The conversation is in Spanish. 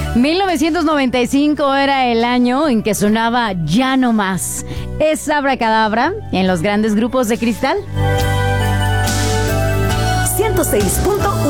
1995 era el año en que sonaba Ya No Más. Es Abracadabra en los grandes grupos de cristal. 106.1